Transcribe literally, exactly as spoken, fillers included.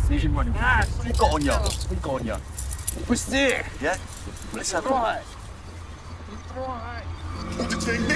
Station running. Ah, what you got on you? What you got on you? What's there? Yeah? Let's have a... Right. Right.